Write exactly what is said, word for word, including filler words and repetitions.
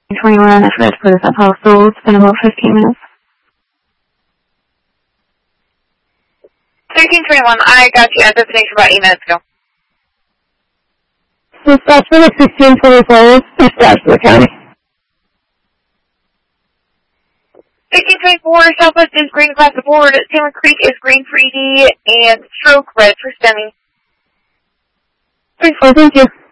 twenty-one, I forgot to put this up household. It's been about fifteen minutes. thirteen twenty-one, I got you at destination about eight minutes ago. So that's for like sixteen twenty-four, dispatch to the county. sixteen twenty-four, Southwest is green across the board, Salmon Creek is green for E D, and Stroke red for STEMI. Thank you.